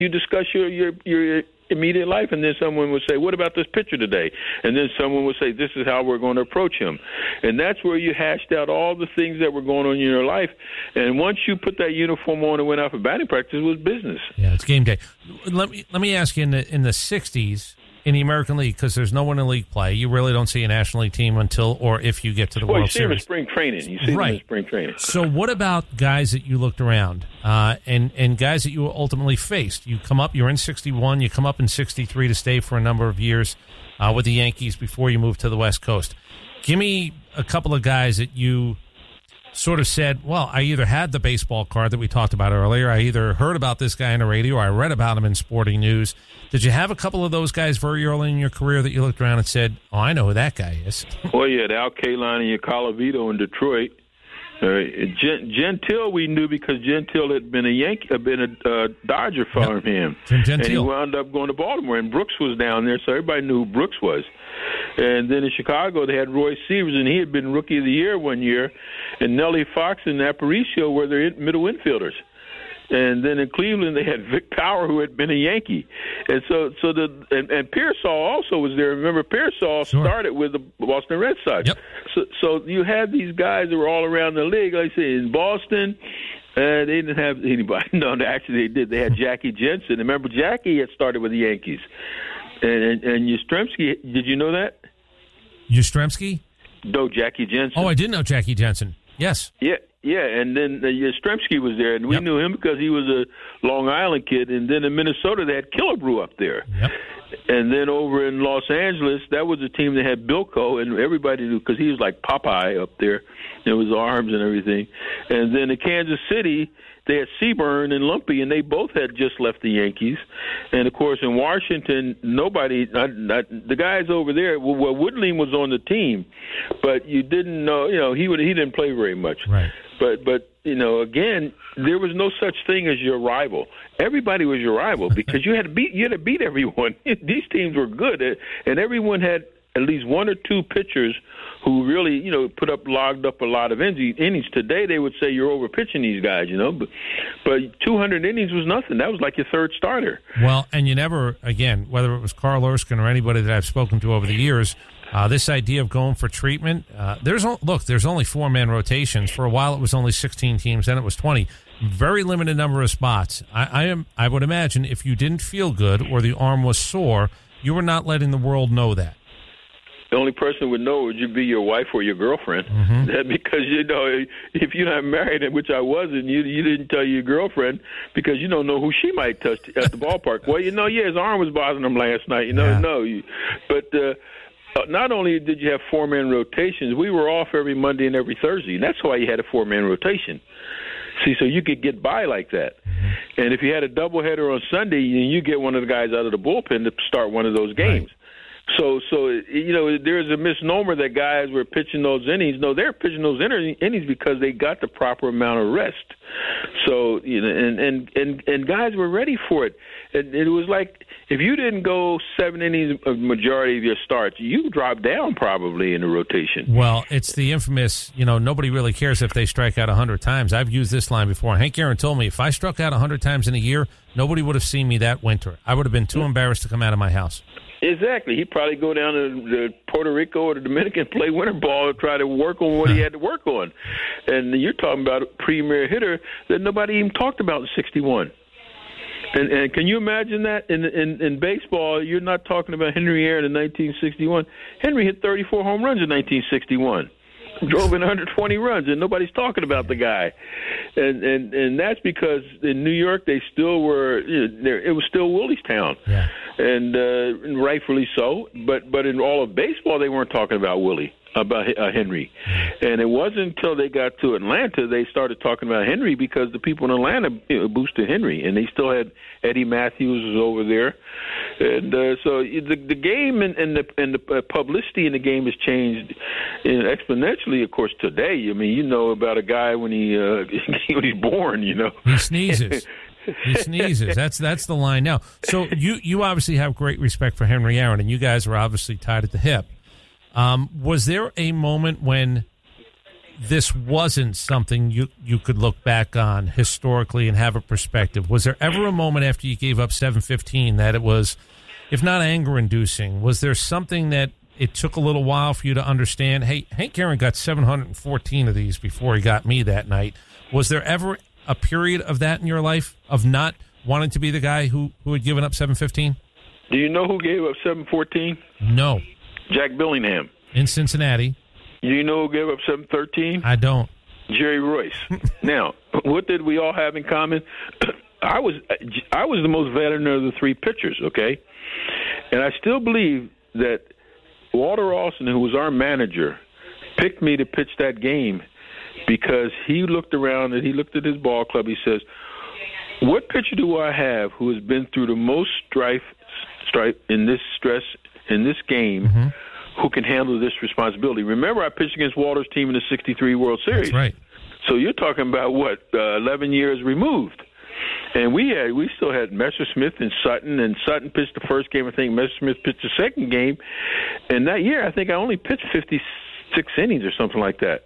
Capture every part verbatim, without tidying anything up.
you discuss your your your immediate life, and then someone would say, what about this pitcher today? And then someone would say, this is how we're going to approach him. And that's where you hashed out all the things that were going on in your life. And once you put that uniform on and went out for batting practice, it was business. Yeah, it's game day. Let me let me ask you, in the in the sixties, in the American League, because there's no one in league play, you really don't see a National League team until, or if you get to the well, World you see Series. them in spring training. You see right. them in spring training. So what about guys that you looked around uh, and, and guys that you ultimately faced? You come up, you're in sixty-one, you come up in sixty-three to stay for a number of years uh, with the Yankees before you move to the West Coast. Give me a couple of guys that you sort of said, well, I either had the baseball card that we talked about earlier, I either heard about this guy on the radio, or I read about him in Sporting News. Did you have a couple of those guys very early in your career that you looked around and said, oh, I know who that guy is? Well, you had Al Kaline and your Colavito in Detroit. Uh, Gen- Gentile we knew because Gentile had been a Yankee, had been a uh, Dodger for yep. him, Jim Gentile. And he wound up going to Baltimore. And Brooks was down there, so everybody knew who Brooks was. And then in Chicago, they had Roy Sievers, and he had been Rookie of the Year one year. And Nellie Fox and Aparicio were their middle infielders. And then in Cleveland, they had Vic Power, who had been a Yankee. And so, so the and, and Pearsall also was there. Remember, Pearsall sure. started with the Boston Red Sox. Yep. So, so you had these guys that were all around the league. Like I say, in Boston, uh, they didn't have anybody. No, actually, they did. They had Jackie Jensen. Remember, Jackie had started with the Yankees. And and, and Yastrzemski, did you know that? Yastrzemski? No, Jackie Jensen. Oh, I did know Jackie Jensen. Yes. Yeah. Yeah, and then uh, Yastrzemski was there, and we yep. knew him because he was a Long Island kid. And then in Minnesota, they had Killebrew up there. Yep. And then over in Los Angeles, that was a team that had Bilko, and everybody knew because he was like Popeye up there. It was arms and everything. And then in Kansas City, they had Seaburn and Lumpy, and they both had just left the Yankees. And, of course, in Washington, nobody not, not, – the guys over there – well, Woodling was on the team, but you didn't know – you know, he would, he didn't play very much. Right. But, but you know, again, there was no such thing as your rival. Everybody was your rival because you had to beat you had to beat everyone. These teams were good, and everyone had at least one or two pitchers who really, you know, put up logged up a lot of innings. Today, they would say you're over pitching these guys, you know, but but two hundred innings was nothing. That was like your third starter. Well, and you never, again, whether it was Carl Erskine or anybody that I've spoken to over the years. Uh, this idea of going for treatment, uh, there's look, there's only four-man rotations. For a while, it was only sixteen teams, then it was twenty. Very limited number of spots. I, I am, I would imagine if you didn't feel good or the arm was sore, you were not letting the world know that. The only person would know would you be your wife or your girlfriend, mm-hmm. that because you know if you're not married, which I wasn't, you you didn't tell your girlfriend because you don't know who she might touch at the ballpark. Well, you know, yeah, his arm was bothering him last night. You know, yeah. no, you, but. Uh, Uh, not only did you have four-man rotations, we were off every Monday and every Thursday. And that's why you had a four-man rotation. See, so you could get by like that. Mm-hmm. And if you had a doubleheader on Sunday, you get one of the guys out of the bullpen to start one of those games. Right. So, so you know, there's a misnomer that guys were pitching those innings. No, they're pitching those innings because they got the proper amount of rest. So, you know, and and and, and guys were ready for it. And it was like if you didn't go seven innings of majority of your starts, you dropped down probably in the rotation. Well, it's the infamous, you know, nobody really cares if they strike out one hundred times. I've used this line before. Hank Aaron told me if I struck out one hundred times in a year, nobody would have seen me that winter. I would have been too embarrassed to come out of my house. Exactly. He'd probably go down to, to Puerto Rico or the Dominican, play winter ball, and try to work on what he had to work on. And you're talking about a premier hitter that nobody even talked about in sixty-one. And, and can you imagine that in, in in baseball? You're not talking about Henry Aaron in nineteen sixty-one. Henry hit thirty-four home runs in nineteen sixty-one. Drove in one hundred twenty runs, and nobody's talking about the guy. And and, and that's because in New York they still were. You know, there, it was still Willie's town, yeah. and, uh, and rightfully so. But but in all of baseball they weren't talking about Willie, about uh, Henry. And it wasn't until they got to Atlanta they started talking about Henry because the people in Atlanta, you know, boosted Henry, and they still had Eddie Matthews was over there. And uh, so the the game and, and the and the publicity in the game has changed exponentially. Of course, today, I mean, you know about a guy when he uh, when he's born, you know, he sneezes. He sneezes. That's that's the line now. So you you obviously have great respect for Henry Aaron, and you guys are obviously tied at the hip. Um, was there a moment when this wasn't something you, you could look back on historically and have a perspective, was there ever a moment after you gave up seven fifteen that it was, if not anger-inducing, was there something that it took a little while for you to understand, hey, Hank Aaron got seven hundred fourteen of these before he got me that night. Was there ever a period of that in your life, of not wanting to be the guy who, who had given up seven fifteen? Do you know who gave up seven fourteen? No. Jack Billingham. In Cincinnati. Do you know who gave up seven thirteen? I don't. Jerry Royce. Now, what did we all have in common? I was I was the most veteran of the three pitchers, okay? And I still believe that Walter Austin, who was our manager, picked me to pitch that game because he looked around and he looked at his ball club. He says, what pitcher do I have who has been through the most strife, strife in this stress in this game mm-hmm. who can handle this responsibility? Remember, I pitched against Walter's team in the sixty-three World Series. That's right. So you're talking about, what, uh, eleven years removed. And we had we still had Messersmith and Sutton, and Sutton pitched the first game. I think Messersmith pitched the second game. And that year, I think I only pitched fifty-six innings or something like that.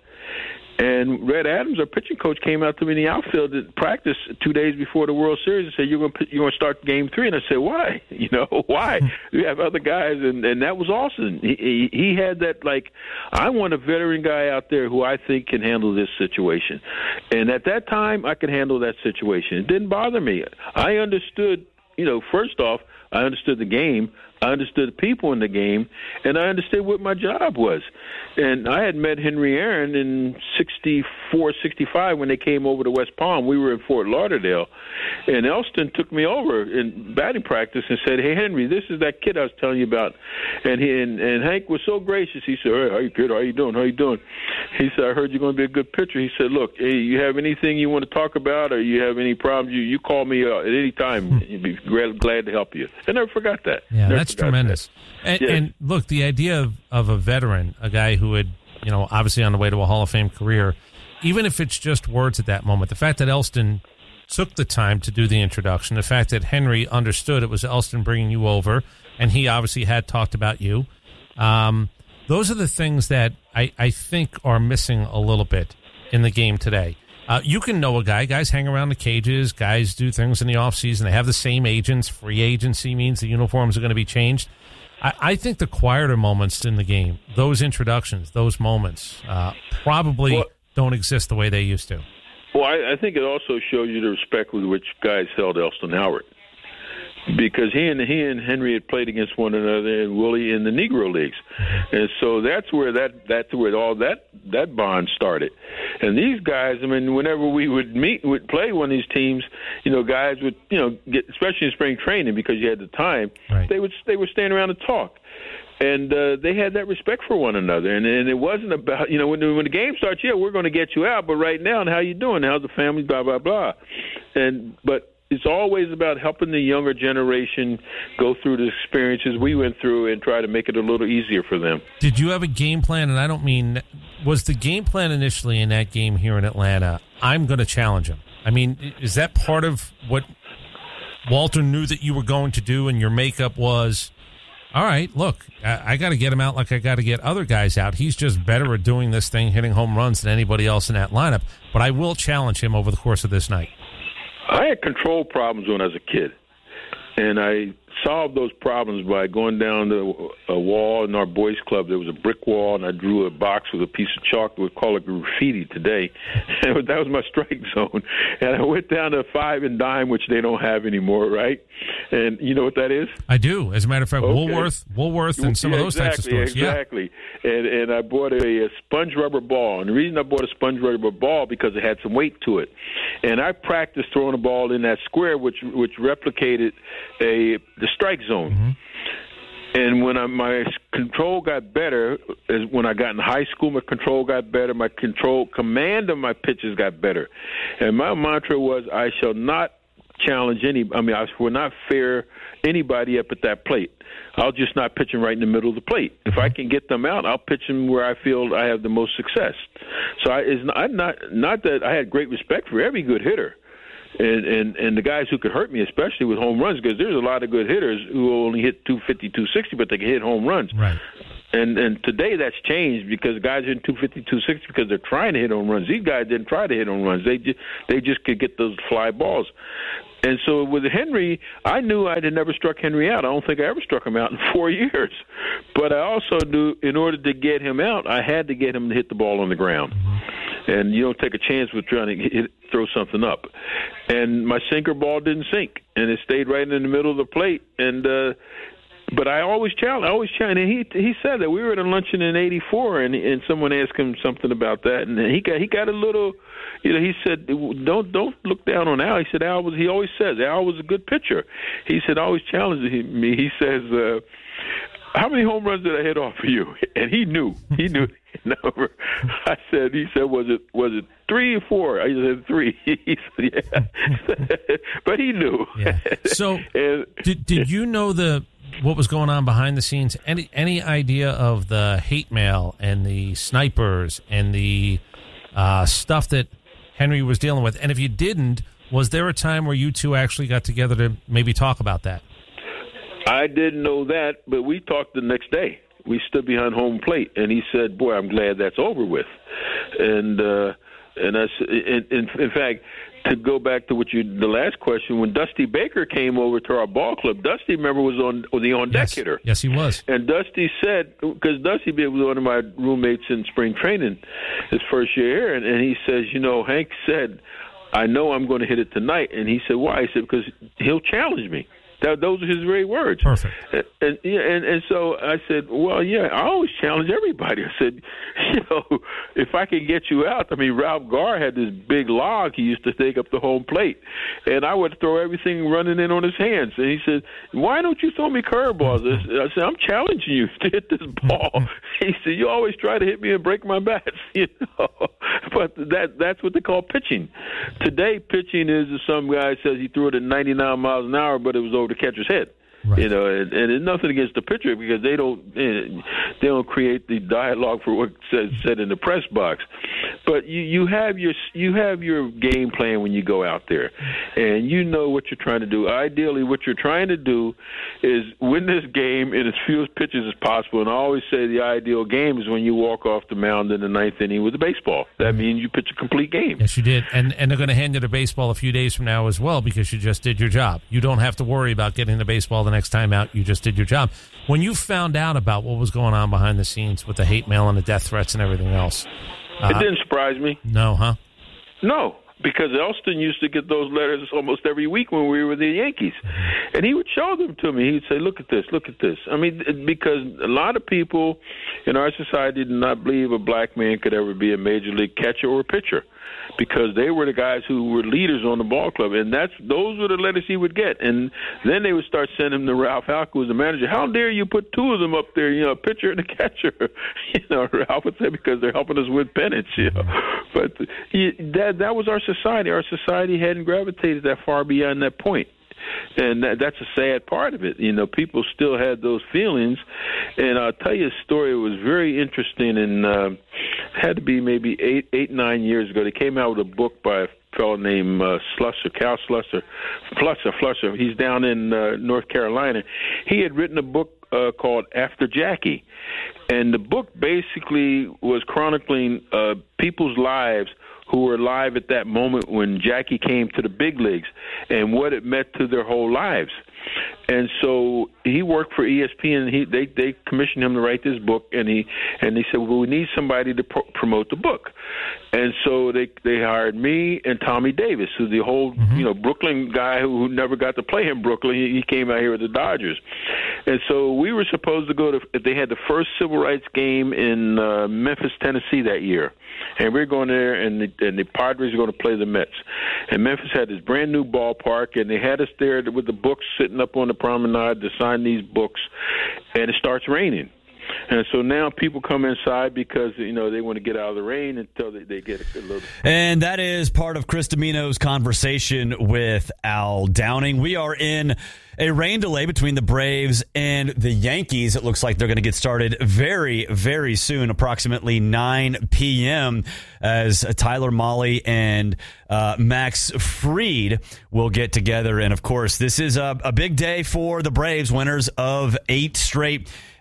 And Red Adams, our pitching coach, came out to me in the outfield at practice two days before the World Series and said, "You're going to you're going to start game three." And I said, "Why? You know, why? We have other guys," and and that was Austin. He, he he had that, like, I want a veteran guy out there who I think can handle this situation. And at that time, I could handle that situation. It didn't bother me. I understood. You know, first off, I understood the game. I understood the people in the game, and I understood what my job was. And I had met Henry Aaron in sixty-four, sixty-five when they came over to West Palm. We were in Fort Lauderdale, and Elston took me over in batting practice and said, "Hey, Henry, this is that kid I was telling you about." And he and, and Hank was so gracious. He said, "Hey, how you kid? How you doing? How you doing?" He said, "I heard you're going to be a good pitcher." He said, "Look, hey, you have anything you want to talk about, or you have any problems, you you call me uh, at any time. You'd be glad to help you." I never forgot that. Yeah, never that's tremendous. And, yes. and look, the idea of, of a veteran, a guy who had, you know, obviously on the way to a Hall of Fame career, even if it's just words at that moment, the fact that Elston took the time to do the introduction, the fact that Henry understood it was Elston bringing you over, and he obviously had talked about you, um, those are the things that I, I think are missing a little bit in the game today. Uh, you can know a guy. Guys hang around the cages. Guys do things in the offseason. They have the same agents. Free agency means the uniforms are going to be changed. I, I think the quieter moments in the game, those introductions, those moments, uh, probably well, don't exist the way they used to. Well, I, I think it also shows you the respect with which guys held Elston Howard. Because he and he and Henry had played against one another, and Willie in the Negro Leagues, and so that's where that that's where all that that bond started. And these guys, I mean, whenever we would meet, would play one of these teams, you know, guys would, you know, get, especially in spring training because you had the time, right. they would they would stand around and talk. And uh, they had that respect for one another, and, and it wasn't about, you know, when when the game starts, yeah, we're going to get you out, but right now, and how you doing? How's the family? Blah blah blah. And but. It's always about helping the younger generation go through the experiences we went through and try to make it a little easier for them. Did you have a game plan? And I don't mean, was the game plan initially in that game here in Atlanta, I'm going to challenge him? I mean, is that part of what Walter knew that you were going to do, and your makeup was, all right, look, I, I got to get him out like I got to get other guys out. He's just better at doing this thing, hitting home runs, than anybody else in that lineup. But I will challenge him over the course of this night. I had control problems when I was a kid, and I solved those problems by going down to a wall in our boys' club. There was a brick wall, and I drew a box with a piece of chalk. We call it graffiti today. And that was my strike zone. And I went down to five and dime, which they don't have anymore, right? And you know what that is? I do. As a matter of fact, okay. Woolworth, Woolworth, and some yeah, of those exactly, types of stores. Exactly. Yeah. And and I bought a, a sponge rubber ball. And the reason I bought a sponge rubber ball because it had some weight to it. And I practiced throwing a ball in that square, which which replicated a the strike zone. Mm-hmm. And when I, my control got better, is when I got in high school, my control got better. My control, command of my pitches got better. And my mantra was, I shall not challenge any, I mean, I will not fear anybody up at that plate. I'll just not pitch them right in the middle of the plate. If I can get them out, I'll pitch them where I feel I have the most success. So I, it's not, I'm not, not that I had great respect for every good hitter. And, and and the guys who could hurt me, especially with home runs, because there's a lot of good hitters who only hit two fifty, two sixty, but they can hit home runs. Right. And and today that's changed because guys are in two fifty, two sixty because they're trying to hit home runs. These guys didn't try to hit home runs. They just, they just could get those fly balls. And so with Henry, I knew I had never struck Henry out. I don't think I ever struck him out in four years. But I also knew in order to get him out, I had to get him to hit the ball on the ground. And you don't take a chance with trying to hit, throw something up. And my sinker ball didn't sink, and it stayed right in the middle of the plate. And uh, but I always challenge. I always challenge. And he he said that we were at a luncheon in eighty-four, and and someone asked him something about that, and he got he got a little. You know, he said, "Don't don't look down on Al." He said, "Al was." He always says, "Al was a good pitcher." He said, "I always challenged me." He says, uh, "How many home runs did I hit off of you?" And he knew. He knew the number. I said, "He said, was it was it three or four?" I said, "Three." He said, "Yeah," but he knew. Yeah. So, and, did did you know the what was going on behind the scenes? Any any idea of the hate mail and the snipers and the uh, stuff that Henry was dealing with? And if you didn't, was there a time where you two actually got together to maybe talk about that? I didn't know that, but we talked the next day. We stood behind home plate, and he said, "Boy, I'm glad that's over with." And uh, and I, in, in, in fact, to go back to what you the last question, when Dusty Baker came over to our ball club, Dusty, remember, was on was the on deck yes. hitter. Yes, he was. And Dusty said, because Dusty was one of my roommates in spring training his first year here, and, and he says, you know, Hank said, "I know I'm going to hit it tonight." And he said, "Why?" He said, "Because he'll challenge me." That, those are his very words. Perfect. And, and, and and so I said, well, yeah, I always challenge everybody. I said, you know, if I can get you out. I mean, Ralph Garr had this big log he used to take up the home plate, and I would throw everything running in on his hands. And he said, why don't you throw me curveballs? I said, I'm challenging you to hit this ball. He said, you always try to hit me and break my bats, you know. But that that's what they call pitching. Today, pitching is, as some guy says, he threw it at ninety-nine miles an hour, but it was over the catcher's head. Right. You know, and, and it's nothing against the pitcher because they don't they don't create the dialogue for what's said, said in the press box. But you, you have your you have your game plan when you go out there, and you know what you're trying to do. Ideally, what you're trying to do is win this game in as few pitches as possible. And I always say the ideal game is when you walk off the mound in the ninth inning with a baseball. That means you pitch a complete game. Yes, you did, and and they're going to hand you the baseball a few days from now as well because you just did your job. You don't have to worry about getting the baseball the next time out. You just did your job. When you found out about what was going on behind the scenes with the hate mail and the death threats and everything else, uh, it didn't surprise me. No, huh? No, because Elston used to get those letters almost every week when we were with the Yankees, and he would show them to me. He'd say, "Look at this, look at this." I mean, because a lot of people in our society did not believe a black man could ever be a major league catcher or pitcher, because they were the guys who were leaders on the ball club, and that's those were the letters he would get. And then they would start sending him to Ralph Halka, who was the manager. How dare you put two of them up there, you know, a pitcher and a catcher? You know, Ralph would say, because they're helping us win pennants, you know. But he, that that was our society. Our society hadn't gravitated that far beyond that point. And that, that's a sad part of it. You know, people still had those feelings. And I'll tell you a story. It was very interesting, and uh, had to be maybe eight, eight, nine years ago. They came out with a book by a fellow named uh, Slusser, Cal Slusser, Flusser, Flusser. He's down in uh, North Carolina. He had written a book uh, called After Jackie. And the book basically was chronicling uh, people's lives who were alive at that moment when Jackie came to the big leagues and what it meant to their whole lives. And so he worked for E S P N. He they they commissioned him to write this book, and he and they said, well, we need somebody to pro- promote the book. And so they they hired me and Tommy Davis, who's the whole mm-hmm. you know Brooklyn guy who, who never got to play in Brooklyn. He, he came out here with the Dodgers, and so we were supposed to go to. They had the first civil rights game in uh, Memphis, Tennessee that year, and we we're going there, and the, and the Padres were going to play the Mets. And Memphis had this brand new ballpark, and they had us there with the books sitting up on the promenade to sign these books, and it starts raining. And so now people come inside because, you know, they want to get out of the rain until they, they get a little. And that is part of Chris Dimino's conversation with Al Downing. We are in a rain delay between the Braves and the Yankees. It looks like they're going to get started very, very soon, approximately nine p.m., as Tyler Mahle and uh, Max Fried will get together. And, of course, this is a, a big day for the Braves, winners of eight straight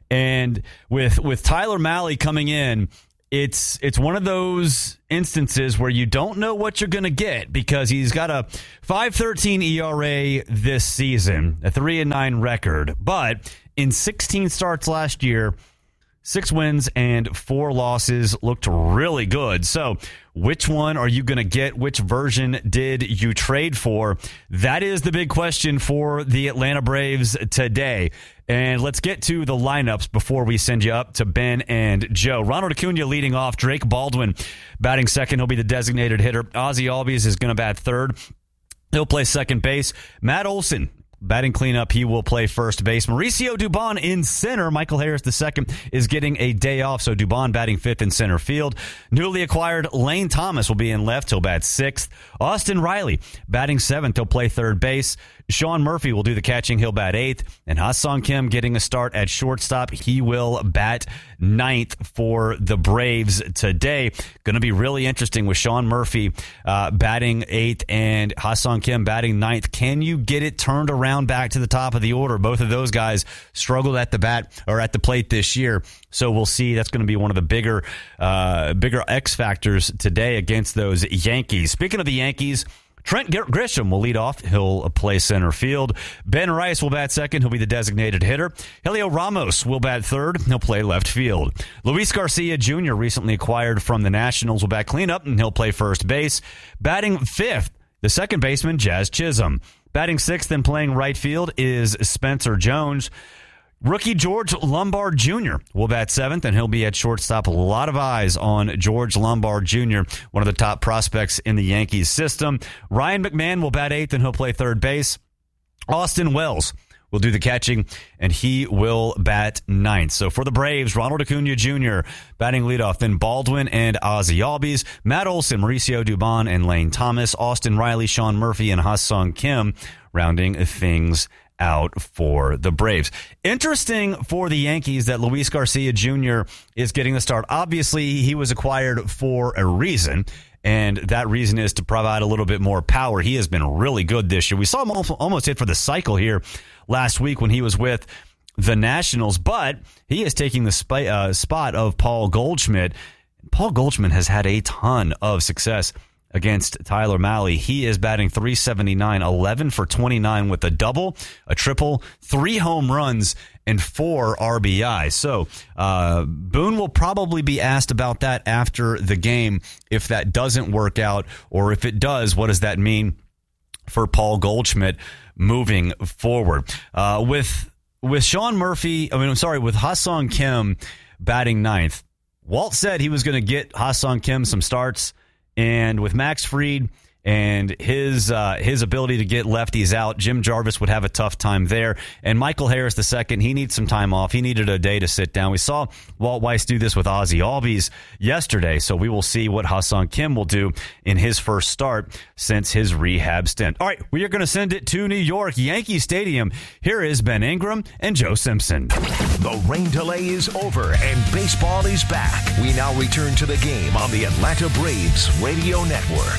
And with with Tyler Mahle coming in, it's it's one of those instances where you don't know what you're going to get, because he's got a five thirteen E R A this season, a three and nine record, but in sixteen starts last year, six wins and four losses, looked really good. So which one are you going to get? Which version did you trade for? That is the big question for the Atlanta Braves today. And let's get to the lineups before we send you up to Ben and Joe. Ronald Acuna leading off. Drake Baldwin batting second. He'll be the designated hitter. Ozzie Albies is going to bat third. He'll play second base. Matt Olson batting cleanup, he will play first base. Mauricio Dubon in center. Michael Harris the second is getting a day off, so Dubon batting fifth in center field. Newly acquired Lane Thomas will be in left. He'll bat sixth. Austin Riley batting seventh. He'll play third base. Sean Murphy will do the catching. He'll bat eighth. And Ha-Seong Kim getting a start at shortstop. He will bat ninth for the Braves today. Going to be really interesting with Sean Murphy uh, batting eighth and Ha-Seong Kim batting ninth. Can you get it turned around back to the top of the order? Both of those guys struggled at the bat or at the plate this year. So we'll see. That's going to be one of the bigger, uh, bigger X factors today against those Yankees. Speaking of the Yankees, Trent Grisham will lead off. He'll play center field. Ben Rice will bat second. He'll be the designated hitter. Helio Ramos will bat third. He'll play left field. Luis Garcia Junior, recently acquired from the Nationals, will bat cleanup, and he'll play first base. Batting fifth, the second baseman, Jazz Chisholm. Batting sixth and playing right field is Spencer Jones. Rookie George Lombard Junior will bat seventh, and he'll be at shortstop. A lot of eyes on George Lombard Junior, one of the top prospects in the Yankees system. Ryan McMahon will bat eighth, and he'll play third base. Austin Wells will do the catching, and he will bat ninth. So for the Braves, Ronald Acuna Junior batting leadoff, then Baldwin and Ozzie Albies, Matt Olson, Mauricio Dubon, and Lane Thomas, Austin Riley, Sean Murphy, and Ha-Seong Kim rounding things out for the Braves. Interesting for the Yankees that Luis Garcia Junior is getting the start. Obviously, he was acquired for a reason, and that reason is to provide a little bit more power. He has been really good this year. We saw him almost hit for the cycle here last week when he was with the Nationals, but he is taking the sp- uh, spot of Paul Goldschmidt. Paul Goldschmidt has had a ton of success against Tyler Mahle. He is batting three seventy-nine, eleven for twenty-nine with a double, a triple, three home runs, and four R B I. So uh, Boone will probably be asked about that after the game if that doesn't work out, or if it does, what does that mean for Paul Goldschmidt moving forward? Uh, with with Sean Murphy, I mean, I'm sorry, with Ha-Seong Kim batting ninth, Walt said he was going to get Ha-Seong Kim some starts. And with Max Fried and his uh, his ability to get lefties out, Jim Jarvis would have a tough time there. And Michael Harris the second, he needs some time off. He needed a day to sit down. We saw Walt Weiss do this with Ozzie Albies yesterday, so we will see what Ha-Seong Kim will do in his first start since his rehab stint. All right, we are going to send it to New York, Yankee Stadium. Here is Ben Ingram and Joe Simpson. The rain delay is over and baseball is back. We now return to the game on the Atlanta Braves Radio Network.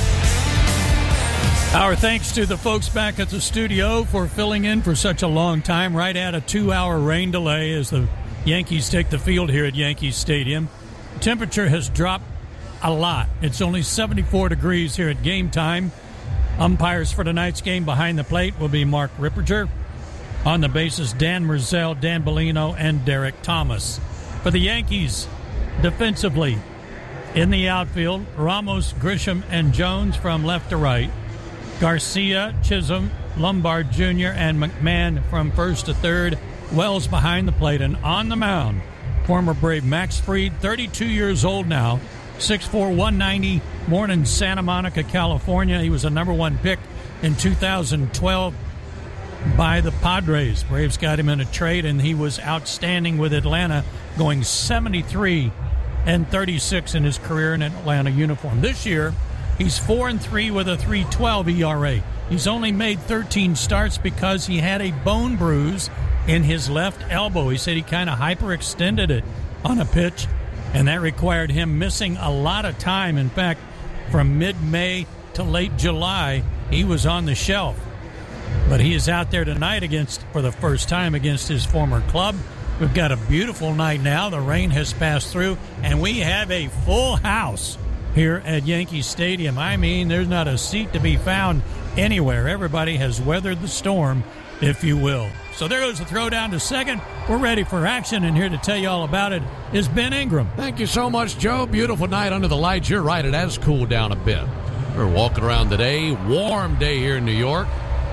Our thanks to the folks back at the studio for filling in for such a long time, right at a two-hour rain delay as the Yankees take the field here at Yankee Stadium. Temperature has dropped a lot. It's only seventy-four degrees here at game time. Umpires for tonight's game behind the plate will be Mark Ripperger. On the bases, Dan Merzel, Dan Bellino, and Derek Thomas. For the Yankees, defensively, in the outfield, Ramos, Grisham, and Jones from left to right. Garcia, Chisholm, Lombard Junior, and McMahon from first to third. Wells behind the plate, and on the mound, former Brave Max Fried, thirty-two years old now, six four, one ninety, born in Santa Monica, California. He was a number one pick in two thousand twelve by the Padres. Braves got him in a trade, and he was outstanding with Atlanta, going seventy-three and thirty-six in his career in an Atlanta uniform. This year, he's four and three with a three twelve E R A. He's only made thirteen starts because he had a bone bruise in his left elbow. He said he kind of hyperextended it on a pitch, and that required him missing a lot of time. In fact, from mid-May to late July, he was on the shelf. But he is out there tonight against, for the first time, against his former club. We've got a beautiful night now. The rain has passed through, and we have a full house here at Yankee Stadium. I mean, there's not a seat to be found anywhere. Everybody has weathered the storm, if you will. So there goes the throw down to second. We're ready for action, and here to tell you all about it is Ben Ingram. Thank you so much, Joe. Beautiful night under the lights. You're right, it has cooled down a bit. We're walking around today. Warm day here in New York.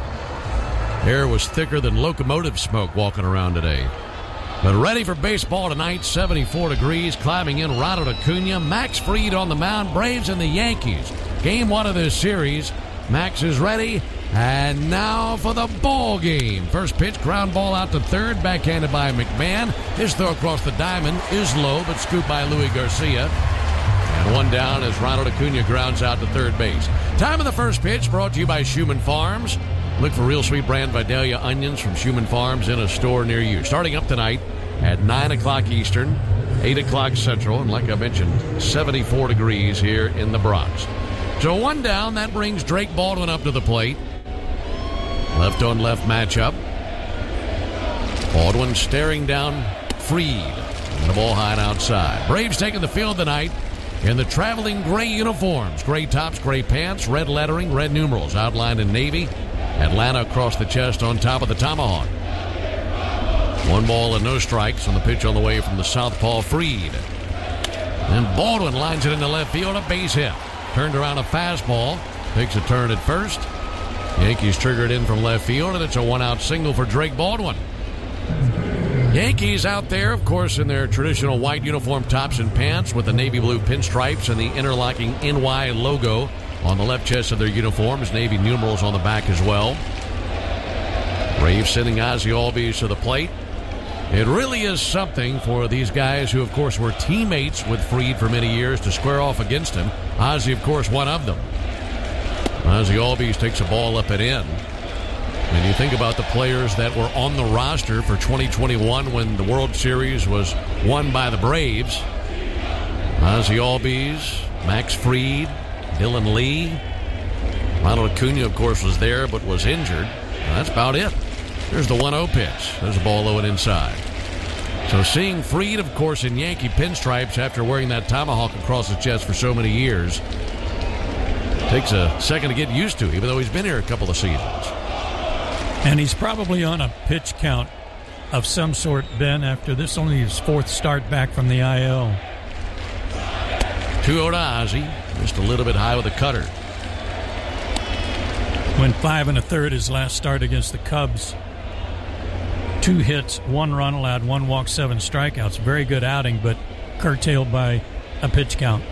Air was thicker than locomotive smoke walking around today. But ready for baseball tonight, seventy-four degrees, climbing in Ronald Acuna. Max Fried on the mound, Braves and the Yankees. Game one of this series. Max is ready, and now for the ball game. First pitch, ground ball out to third, backhanded by McMahon. His throw across the diamond is low, but scooped by Louis Garcia. And one down as Ronald Acuna grounds out to third base. Time of the first pitch, brought to you by Schumann Farms. Look for Real Sweet brand Vidalia onions from Schumann Farms in a store near you. Starting up tonight at nine o'clock Eastern, eight o'clock Central, and like I mentioned, seventy-four degrees here in the Bronx. So one down, that brings Drake Baldwin up to the plate. Left-on-left matchup. Baldwin staring down Fried. And the ball high and outside. Braves taking the field tonight in the traveling gray uniforms. Gray tops, gray pants, red lettering, red numerals outlined in navy. Atlanta across the chest on top of the tomahawk. One ball and no strikes on the pitch on the way from the southpaw Fried. And Baldwin lines it into left field, a base hit. Turned around a fastball, takes a turn at first. Yankees triggered in from left field, and it's a one-out single for Drake Baldwin. Yankees out there, of course, in their traditional white uniform tops and pants with the navy blue pinstripes and the interlocking N Y logo on the left chest of their uniforms, navy numerals on the back as well. Braves sending Ozzie Albies to the plate. It really is something for these guys who, of course, were teammates with Fried for many years to square off against him. Ozzie, of course, one of them. Ozzie Albies takes a ball up and in. And you think about the players that were on the roster for twenty twenty-one when the World Series was won by the Braves. Ozzie Albies, Max Fried, Dylan Lee. Ronald Acuna, of course, was there but was injured. And that's about it. There's the one oh pitch. There's a ball low and inside. So seeing Fried, of course, in Yankee pinstripes after wearing that tomahawk across his chest for so many years takes a second to get used to, even though he's been here a couple of seasons. And he's probably on a pitch count of some sort, Ben, after this only his fourth start back from the I L. two oh to Ozzie. Just a little bit high with a cutter. Went five and a third his last start against the Cubs. Two hits, one run allowed, one walk, seven strikeouts. Very good outing, but curtailed by a pitch count.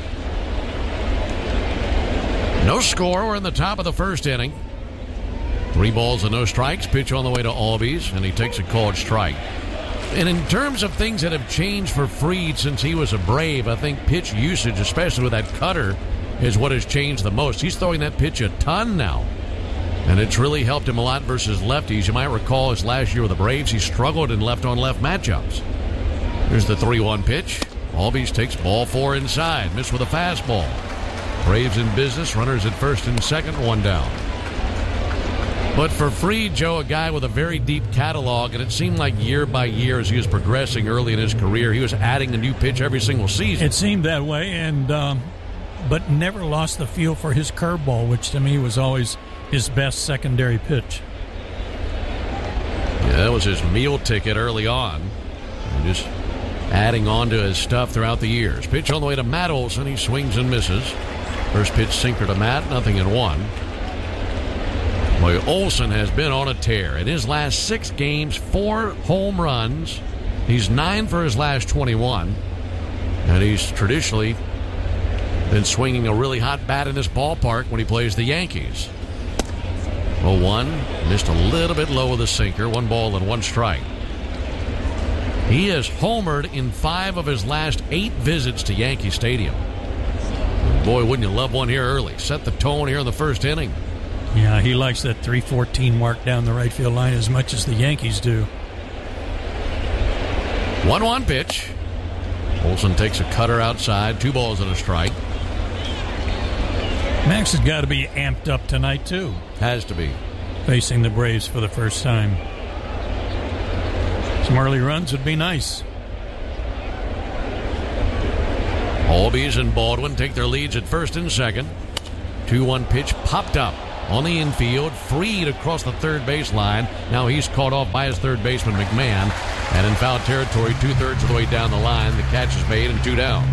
No score. We're in the top of the first inning. Three balls and no strikes. Pitch on the way to Albies, and he takes a called strike. And in terms of things that have changed for Fried since he was a Brave, I think pitch usage, especially with that cutter, is what has changed the most. He's throwing that pitch a ton now. And it's really helped him a lot versus lefties. You might recall his last year with the Braves, he struggled in left-on-left matchups. Here's the three one pitch. Albies takes ball four inside. Missed with a fastball. Braves in business. Runners at first and second, one down. But for Fried, Joe, a guy with a very deep catalog, and it seemed like year by year as he was progressing early in his career, he was adding a new pitch every single season. It seemed that way, and um, but never lost the feel for his curveball, which to me was always his best secondary pitch. Yeah, that was his meal ticket early on. And just adding on to his stuff throughout the years. Pitch on the way to Matt Olson. He swings and misses. First pitch sinker to Matt, nothing in one. Boy, Olson has been on a tear. In his last six games, four home runs. He's nine for his last twenty-one. And he's traditionally been swinging a really hot bat in this ballpark when he plays the Yankees. oh one, missed a little bit low with a sinker. One ball and one strike. He has homered in five of his last eight visits to Yankee Stadium. Boy, wouldn't you love one here early. Set the tone here in the first inning. Yeah, he likes that three fourteen mark down the right field line as much as the Yankees do. one one pitch. Olson takes a cutter outside. Two balls and a strike. Max has got to be amped up tonight, too. Has to be. Facing the Braves for the first time. Some early runs would be nice. Albies and Baldwin take their leads at first and second. two one pitch popped up on the infield, freed across the third baseline. Now he's caught off by his third baseman, McMahon. And in foul territory, two-thirds of the way down the line, the catch is made and two down.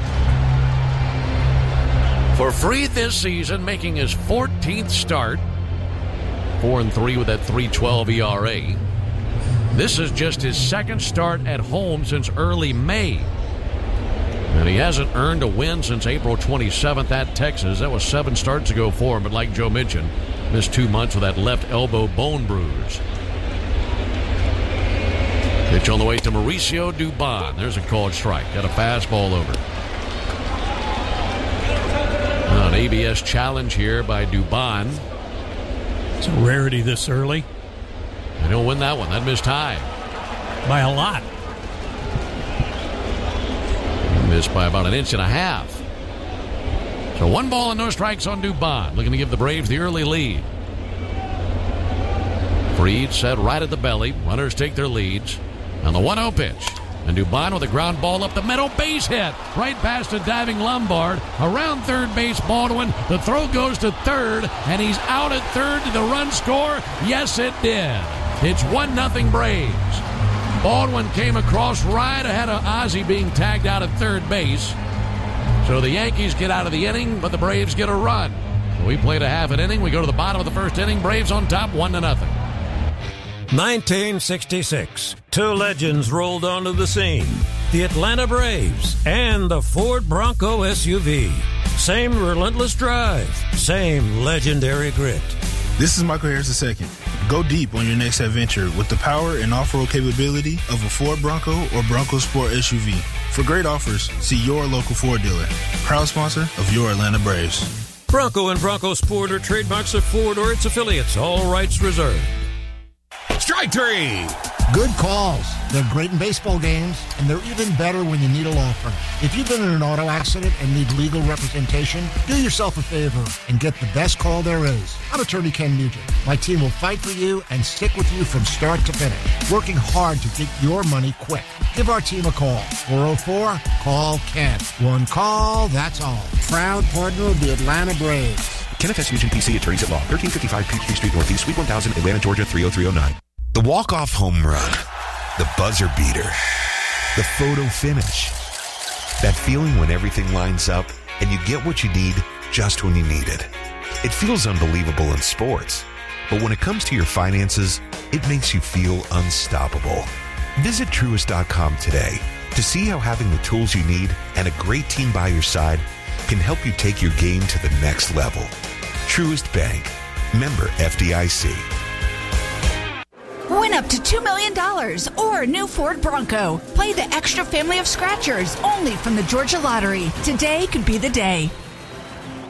For Fried this season, making his fourteenth start, four and three with that three twelve E R A. This is just his second start at home since early May. And he hasn't earned a win since April twenty-seventh at Texas. That was seven starts ago for him, but like Joe mentioned, missed two months with that left elbow bone bruise. Pitch on the way to Mauricio Dubon. There's a called strike. Got a fastball over. Now an A B S challenge here by Dubon. It's a rarity this early. They don't win that one. That missed high. By a lot. Missed by about an inch and a half. So one ball and no strikes on Dubon, looking to give the Braves the early lead. Fried set right at the belly. Runners take their leads. And the one oh pitch. And Dubon with a ground ball up the middle. Base hit. Right past a diving Lombard. Around third base, Baldwin. The throw goes to third. And he's out at third. Did the run score? Yes, it did. It's one nothing Braves. Baldwin came across right ahead of Ozzie being tagged out at third base. So the Yankees get out of the inning, but the Braves get a run. So we played a half an inning. We go to the bottom of the first inning. Braves on top, one to nothing. nineteen sixty-six. Two legends rolled onto the scene. The Atlanta Braves and the Ford Bronco S U V. Same relentless drive. Same legendary grit. This is Michael Harris the second. Go deep on your next adventure with the power and off-road capability of a Ford Bronco or Bronco Sport S U V. For great offers, see your local Ford dealer. Proud sponsor of your Atlanta Braves. Bronco and Bronco Sport are trademarks of Ford or its affiliates. All rights reserved. Strike three. Good calls. They're great in baseball games, and they're even better when you need a law firm. If you've been in an auto accident and need legal representation, do yourself a favor and get the best call there is. I'm attorney Ken Nugent. My team will fight for you and stick with you from start to finish, working hard to get your money quick. Give our team a call. four oh four, call Ken. One call, that's all. Proud partner of the Atlanta Braves. Kenneth S. Nugent, P C, attorneys at law, thirteen fifty-five Peachtree Street Northeast, Suite one thousand, Atlanta, Georgia, three oh three oh nine. The walk-off home run, the buzzer beater, the photo finish. That feeling when everything lines up and you get what you need just when you need it. It feels unbelievable in sports, but when it comes to your finances, it makes you feel unstoppable. Visit Truist dot com today to see how having the tools you need and a great team by your side can help you take your game to the next level. Truist Bank. Member F D I C. Win up to two million dollars or a new Ford Bronco. Play the extra family of scratchers only from the Georgia Lottery. Today could be the day.